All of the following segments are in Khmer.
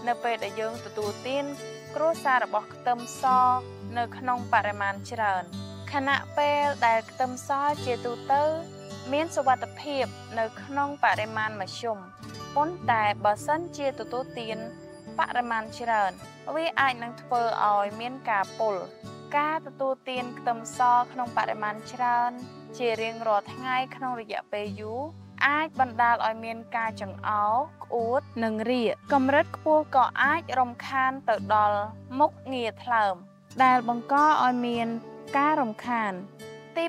នៅពេលដែលយើងទទួលទានគ្រួសាររបស់ខ្ទឹមសនៅក្នុងបរិមាណច្រើនខណៈពេលដែលខ្ទឹមសជាទូទៅមានសុវត្ថិភាពនៅក្នុងបរិមាណមធ្យមប៉ុន្តែបើសិនជាទទួលទានបរិមាណច្រើនវាអាចនឹងធ្វើឲ្យមានការពុលការទទួលទានខ្ទឹមសក្នុងបរិមាណច្រើនជារៀងរាល់ថ្ងៃក្នុងរយៈពេលយូរអាចបណ្ដាលឲ្យមានការចង្អោរក្អួតនិងរាគកម្រិតខ្ពស់ក៏អាចរំខានទៅដល់មុខងារថ្លើមដែលបង្កឲ្យមានការរំខានទី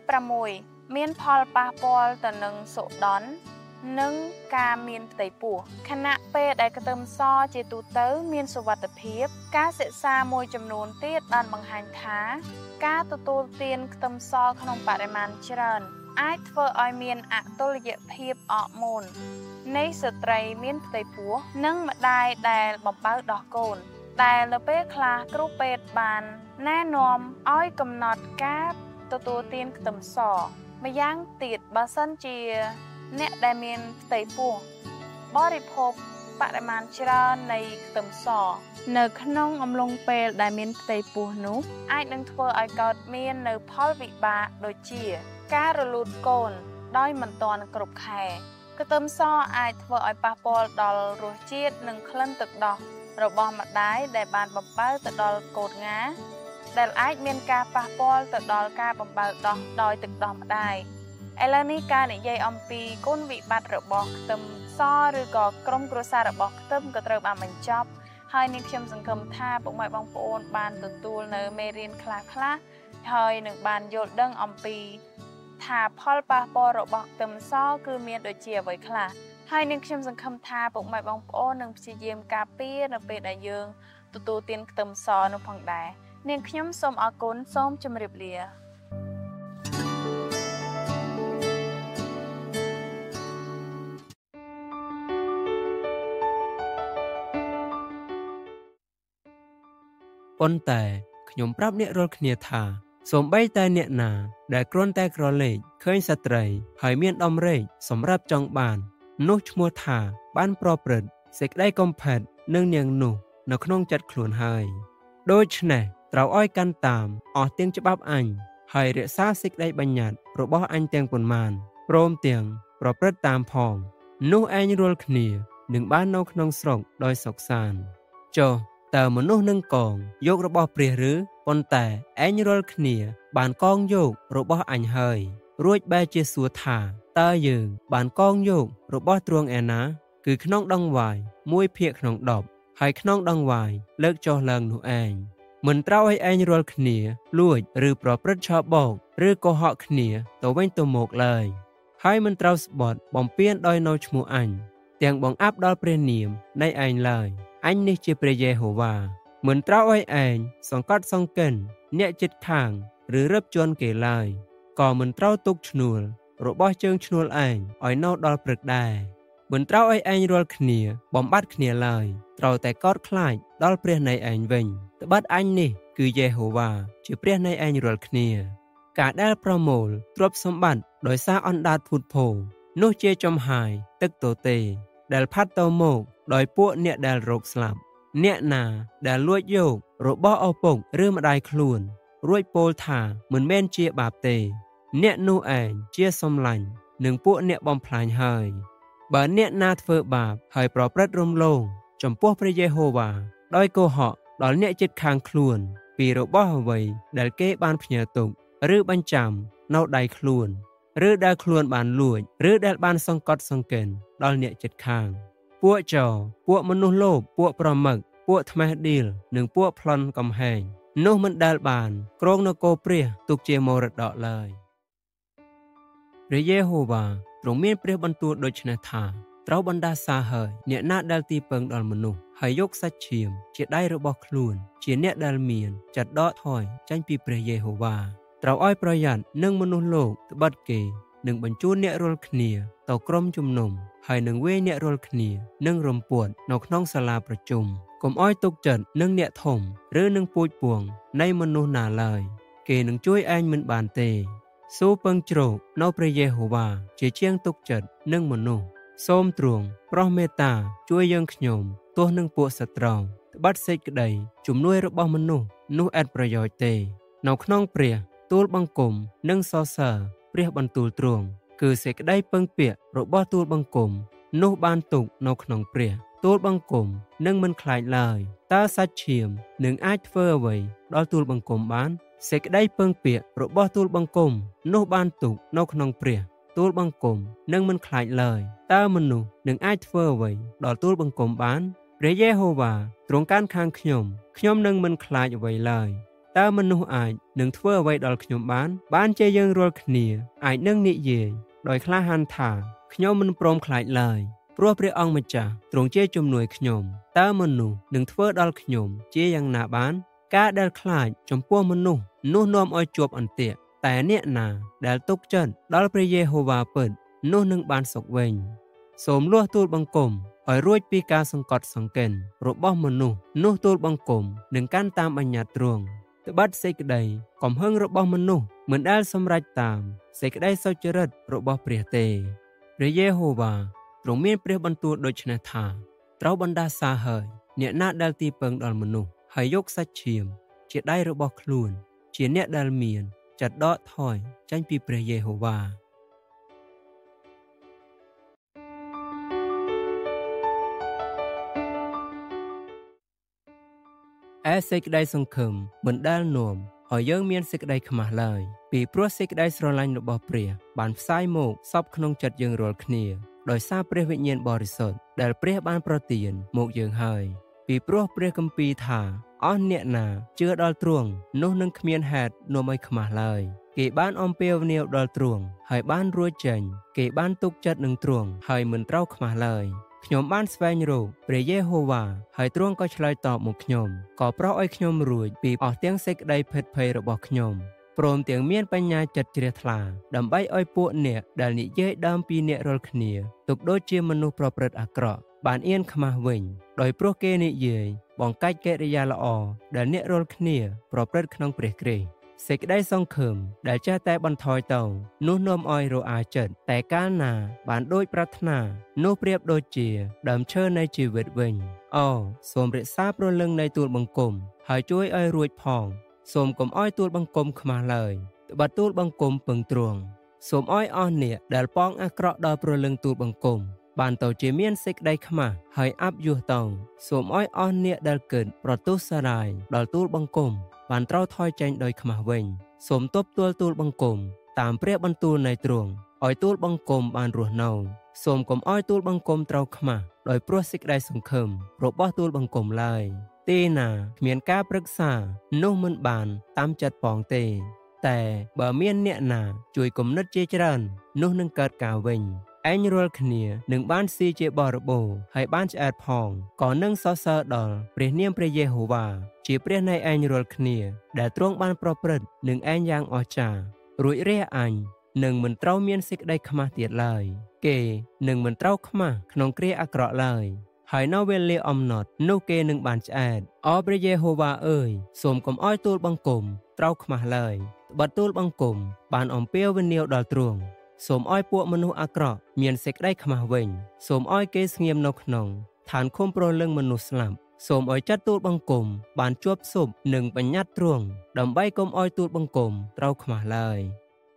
6មានផលប៉ះពាល់ទៅនឹងសុដន់និងការមានផ្ទៃពោះខណៈពេលដែលខ្ទឹមសជាទូទៅមានសុវត្ថិភាពការសិក្សាមួយចំនួនទៀតបានបង្ហាញថាការទទួលទានខ្ទឹមសក្នុងបរិមាណច្រើនអាចធ្វើឲ្យមានអតុល្យភាពអរម៉ូននៃស្ត្រីមានផ្ទៃពោះនិងម្ដាយដែលបំបៅដោះកូនដែលនៅពេលខ្លះគ្រូពេទ្យបានណែនាំឲ្យកំណត់ការទទួលទានខ្ទឹមសម្យ៉ាងទៀតបើសិនជាអ្នកដែលមានផ្ទៃពោះបរិភោគបរិមាណច្រើននៃខ្ទឹមសនៅក្នុងអំឡុងពេលដែលមានផ្ទៃពោះនោះអាចនឹងធ្វើឲ្យកើតមាននៅផលវិបាកដូចជាការរលូតកូនដោយមិនទាន់គ្រប់ខែខ្ទឹមសអាចធ្វើឲ្យប៉ះពាល់ដល់រសជាតិនិងក្លិនទឹកដោះរបស់ម្ដាយដែលបានបំបៅទៅដល់កូនងាដែលអាចមានការប៉ះពាល់ទៅដល់ការបំបៅដោះដោយទឹកដោះម្ដាយឥឡូវនេះការនិយាយអំពីគុណវិបត្តិរបស់ខ្ទឹមសឬក៏ក្រុមគ្រួសាររបស់ខ្ទឹមក៏ត្រូវបានបញ្ចប់ហើយនាងខ្ញុំសង្ឃឹមថាពុកម៉ែបងប្អូនបានទទួលនៅមេរៀនខ្លះៗហើយនឹងបានយល់ដឹងអំពីថាផលប៉ះពាល់របស់ខ្ទឹមសគឺមានដូចជាអ្វីខ្លះហើយនាងខ្ញុំសង្ឃឹមថាពុកម៉ែបងប្អូននឹងព្យាយាមការពារនៅពេលដែលយើងទទួលទានខ្ទឹមសនោះផងដែរនាងខ្ញុំសូមអរគុណសូមជម្រាបលាប៉ុន្តែខ្ញុំប្រាប់អ្នករាល់គ្នាថាសូម្បីតែអ្នកណាដែលគ្រាន់តែក្រឡេកឃើញស្ត្រីហើយមានដំរេកសម្រាប់ចង់បាននោះឈ្មោះថាបានប្រព្រឹត្តសេចក្តីកំផែតនឹងនាងនោះនៅក្នុងចិត្តខ្លួនហើយដូច្នេះត្រូវឲ្យកាន់តាមអស់ទាំងច្បាប់អញហើយរក្សាសេចក្តីបញ្ញត្តិរបស់អញទាំងប៉ុន្មានព្រមទាំងប្រព្រឹត្តតាមផងនោះឯងរាល់គ្នានឹងបាននៅក្នុងស្រុកដោយសុខសាន្តចុះតើមនុស្សនឹងកងយករបស់ព្រះឬប៉ុន្តែឯងរាល់គ្នាបានកងយករបស់អញហើយរួចបែរជាសួរថាតើយើងបានកងយករបស់ទ្រង់ឯណាគឺក្នុងដងវាយ1ភាគក្នុង10ហើយក្នុងដងវាយលើកចុះឡើងនោះឯងមិនត្រូវឲ្យឯងរាល់គ្នាលួចឬប្រព្រឹត្តឆបោកឬកុហកគ្នាទៅវិញទៅមកឡើយហើយមិនត្រូវស្បត់បំពានដោយនៅឈ្មោះអញទាំងបង្អាប់ដល់ព្រះនាមនៃឯងឡើយអញនេះជាព្រះយេហូវ៉ាមិនត្រូវឲ្យឯងសង្កត់សង្កិនអ្នកជិតខាងឬរឹបជន់គេឡើយក៏មិនត្រូវទុកឈ្នួលរបស់ជើងឈ្នួលឯងឲ្យនៅដល់ព្រឹកដែរមិនត្រូវឲ្យឯងរាល់គ្នាបំបត្តិគ្នាឡើយត្រូវតែកោតខ្លាចដល់ព្រះនៃឯងវិញត្បិតអញនេះគឺយេហូវ៉ាជាព្រះនៃឯងរាល់គ្នាការដែលប្រមូលទ្រព្យសម្បត្តិដោយសារអណ្ដាតភូតភរនោះជាចំហាយទឹកទទេដែលផាត់ទៅមកដោយពួកអ្នកដែលរោគស្លាប់អ្នកណាដែលលួចយករបស់ឪពុកឬម្ដាយខ្លួនរួចពោលថាមិនមែនជាបាបទេអ្នកនោះឯងជាសំឡាញ់នឹងពួកអ្នកបំផ្លាញហើយបើអ្នកណាធ្វើបាបហើយប្រព្រឹត្តរំលងចំពោះព្រះយេហូវ៉ាដោយកុហកដល់អ្នកជិតខាងខ្លួនពីរបស់អ្វីដែលគេបានផ្ញើទុកឬបញ្ចាំនៅដៃខ្លួនឬដែលខ្លួនបានលួចឬដែលបានសង្កត់សង្កិនដល់អ្នកជិតខាងពួកចោរពួកមនុស្សលោភពួកប្រមឹកពួកថ្មេះឌីលនិងពួកប្លន់កំហែងនោះមិនដែលបានគ្រងនគរព្រះទុកជាមរតកឡើយព្រះយេហូវ៉ាទ្រង់មានព្រះបន្ទូលដូចនេះថាត្រូវបណ្ដាសាហើយអ្នកណាដែលទីពឹងដល់មនុស្សហើយយកសាច់ឈាមជាដៃរបស់ខ្លួនជាអ្នកដែលមានចិត្តដកថយចេញពីព្រះយេហូវ៉ាត្រូវឲ្យប្រយ័ត្ននឹងមនុស្សលោកត្បិតគេនឹងបញ្ជូនអ្នករាល់គ្នាទៅក្រុមជំនុំហើយនឹងវាយអ្នករាល់គ្នានឹងរំពួតនៅក្នុងសាលាប្រជុំកុំឲ្យទុកចិត្តនឹងអ្នកធំឬនឹងពូជពងនៃមនុស្សណាឡើយគេនឹងជួយឯងមិនបានទេស៊ូពឹងជ្រកនៅព្រះយេហូវ៉ាជាជាងទុកចិត្តនឹងមនុស្សសូមទ្រង់ប្រោះមេត្តាជួយយើងខ្ញុំទោះនឹងពួកសត្រូវត្បិតសេចក្តីជំនួយរបស់មនុស្សនោះឥតប្រយោជន៍ទេនៅក្នុងព្រះទូលបង្គំនិងសរសើរព្រះបន្ទូលទ្រង់គឺសេចក្តីពឹងពាក់របស់ទូលបង្គំនោះបានទុកនៅក្នុងព្រះទូលបង្គំនឹងមិនខ្លាចឡើយតើសាច់ឈាមនឹងអាចធ្វើអ្វីដល់ទូលបង្គំបានសេចក្តីពឹងពាក់របស់ទូលបង្គំនោះបានទុកនៅក្នុងព្រះទូលបង្គំនឹងមិនខ្លាចឡើយតើមនុស្សនឹងអាចធ្វើអ្វីដល់ទូលបង្គំបានព្រះយេហូវ៉ាទ្រង់កាន់ខាងខ្ញុំនឹងមិនខ្លាចអ្វីឡើយតើមនុស្សអាចនឹងធ្វើអ្វីដល់ខ្ញុំបានជាយើងរាល់គ្នាអាចនឹងនិយាយដោយក្លាហានថាខ្ញុំមិនព្រមខ្លាចឡើយព្រោះព្រះអង្គម្ចាស់ទ្រង់ជាជំនួយខ្ញុំតើមនុស្សនឹងធ្វើដល់ខ្ញុំជាយ៉ាងណាបានការដែលខ្លាចចំពោះមនុស្សនោះនាំឲ្យជាប់អន្ទាក់តែអ្នកណាដែលទុកចិត្តដល់ព្រះយេហូវ៉ាពិតនោះនឹងបានសុខវិញសូមលួសទូលបង្គំឲ្យរួចពីការសង្កត់សង្កិនរបស់មនុស្សនោះទូលបង្គំនឹងកាន់តាមបញ្ញត្តិទ្រង់ត្បិតសេចក្តីកំហឹងរបស់មនុស្សមិនដែលសម្រេចតាមសេចក្តីសុចរិតរបស់ព្រះទេព្រះយេហូវ៉ាទ្រង់មានព្រះបន្ទូលដូចនេះថាត្រូវបណ្ដាសាហើយអ្នកណាដែលទីពឹងដល់មនុស្សហើយយកសាច់ឈាមជាដៃរបស់ខ្លួនជាអ្នកដែលមានចិត្តដកថយចេញពីព្រះយេហូវ៉ាសេចក្តីសង្ឃឹមមិនដែលនាំឲ្យយើងមានសេចក្តីខ្មាស់ឡើយពីព្រោះសេចក្តីស្រឡាញ់របស់ព្រះបានផ្សាយមកសពក្នុងចិត្តយើងរាល់គ្នាដោយសារព្រះវិញ្ញាណបរិសុទ្ធដែលព្រះបានប្រទានមកយើងហើយពីព្រោះព្រះគម្ពីរថាអស់អ្នកណាជឿដល់ទ្រង់នោះនឹងគ្មានហេតុនាំឲ្យខ្មាស់ឡើយគេបានអំពាវនាវដល់ទ្រង់ហើយបានរួចចេញគេបានទុកចិត្តនឹងទ្រង់ហើយមិនត្រូវខ្មាស់ឡើយខ្ញុំបានស្វែងរកព្រះយេហូវ៉ាហើយទ្រង់ក៏ឆ្លើយតបមកខ្ញុំក៏ប្រោសឲ្យខ្ញុំរួចពីអស់ទាំងសេចក្តីភេទភ័យរបស់ខ្ញុំព្រមទាំងមានបញ្ញាចិត្តជ្រះថ្លាដើម្បីឲ្យពួកអ្នកដែលនិយាយដើមពីអ្នករាល់គ្នាទុកដូចជាមនុស្សប្រព្រឹត្តអាក្រក់បានអៀនខ្មាស់វិញដោយព្រោះគេនិយាយបង្កាច់កិរិយាល្អដែលអ្នករាល់គ្នាប្រព្រឹត្តក្នុងព្រះគ្រីស្ទសេចក្តីសង្ឃឹមដែលចេះតែបន្ថយទៅនោះនាំឲ្យរអាចិត្តតែកាលណាបានដូចប្រាថ្នានោះប្រៀបដូចជាដើមឈើនៃជីវិតវិញសូមរក្សាព្រលឹងនៃទូលបង្គំហើយជួយឲ្យរួចផងសូមកុំឲ្យទូលបង្គំខ្មាស់ឡើយត្បិតទូលបង្គំពឹងទ្រង់សូមឲ្យអស់អ្នកដែលប៉ងអាក្រក់ដល់ព្រលឹងទូលបង្គំបានទៅជាមានសេចក្តីខ្មាស់ហើយអាប់យុះទៅសូមឲ្យអស់អ្នកដែលកើតប្រទុសរាយដល់ទូលបង្គំបានត្រូវថយចេញដោយខ្មាស់វិញសូមទប់ទល់ទូលបង្គំតាមព្រះបន្ទូលនៃទ្រង់ឲ្យទូលបង្គំបានរស់នៅសូមកុំឲ្យទូលបង្គំត្រូវខ្មាស់ដោយព្រោះសេចក្តីសង្ឃឹមរបស់ទូលបង្គំឡើយទីណាគ្មានការប្រឹក្សានោះមិនបានតាមចិត្តផងទេតែបើមានអ្នកណាជួយគំនិតជាច្រើននោះនឹងកើតការវិញឯងរាល់គ្នានឹងបានស៊ីជាបរិបូរហើយបានឆ្អែតផងក៏នឹងសរសើរដល់ព្រះនាមព្រះយេហូវ៉ាជាព្រះនៃឯងរាល់គ្នាដែលទ្រង់បានប្រព្រឹត្តនឹងឯងយ៉ាងអស្ចារ្យរួចរះអញនឹងមិនត្រូវមានសេចក្តីខ្មាស់ទៀតឡើយគេនឹងមិនត្រូវខ្មាស់ក្នុងគ្រាអាក្រក់ឡើយហើយនៅវេលាអំណត់នោះគេនឹងបានឆ្អែតព្រះយេហូវ៉ាអើយសូមកុំឲ្យទូលបង្គំត្រូវខ្មាស់ឡើយត្បិតទូលបង្គំបានអំពាវនាវដល់ទ្រង់សូមឲ្យពួកមនុស្សអាក្រក់មានសេចក្តីខ្មាស់វិញសូមឲ្យគេស្ងៀមនៅក្នុងឋានឃុំព្រលឹងមនុស្សស្លាប់សូមឲ្យចាត់ទូលបង្គំបានជាប់ស៊ប់នឹងបញ្ញត្តិទ្រង់ដើម្បីកុំឲ្យទូលបង្គំត្រូវខ្មាស់ឡើយ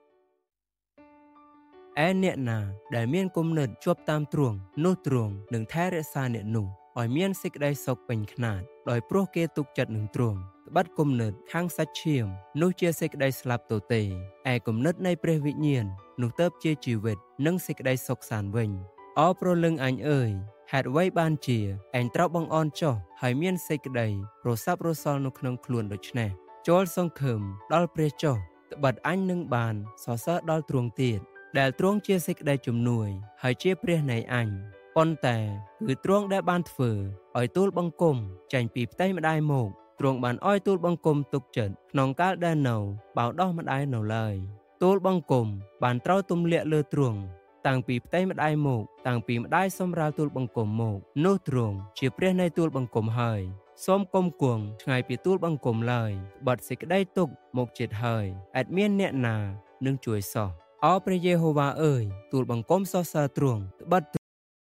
អ្នកណាដែលមានគំនិតជាប់តាមទ្រង់នោះទ្រង់នឹងថែរក្សាអ្នកនោះឲ្យមានសេចក្តីសុខពេញខ្នាតដោយព្រោះគេទុកចិត្តនឹងទ្រង់ត្បិតគំនិតខាងសាច់ឈាមនោះជាសេចក្តីស្លាប់ទៅទេគំនិតនៃព្រះវិញ្ញាណនោះទៅជាជីវិតនិងសេចក្តីសុខសាន្តវិញព្រលឹងអញអើយហេតុអ្វីបានជាឯងត្រូវបង្អន់ចុះហើយមានសេចក្តីរសាប់រសល់នៅក្នុងខ្លួនដូច្នេះចូលសង្ឃឹមដល់ព្រះចុះត្បិតអញនឹងបានសរសើរដល់ទ្រង់ទៀតដែលទ្រង់ជាសេចក្តីជំនួយហើយជាព្រះនៃអញប៉ុន្តែគឺទ្រង់ដែលបានធ្វើឲ្យទូលបង្គំចេញពីផ្ទៃម្ដាយមកទ្រង់បានឲ្យទូលបង្គំទុកចិត្តក្នុងកាលដែលនៅបៅដោះម្ដាយនៅឡើយទូលបង្គំបានត្រូវទម្លាក់លើទ្រង់តាំងពីផ្ទៃម្ដាយមកតាំងពីម្ដាយសម្រាលទូលបង្គំមកនោះទ្រង់ជាព្រះនៃទូលបង្គំហើយសូមគុំគង់ឆ្ងាយពីទូលបង្គំឡើយបាត់សេចក្តីទុក្ខមកជិតហើយអត់មានអ្នកណានឹងជួយសោះព្រះយេហូវ៉ាអើយទូលបង្គំសរសើរទ្រង់ត្បិត